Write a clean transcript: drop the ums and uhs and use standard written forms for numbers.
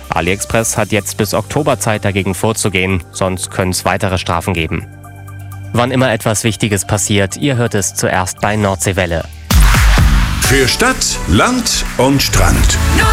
AliExpress hat jetzt bis Oktober Zeit, dagegen vorzugehen, sonst können es weitere Strafen geben. Wann immer etwas Wichtiges passiert, ihr hört es zuerst bei Nordseewelle. Für Stadt, Land und Strand.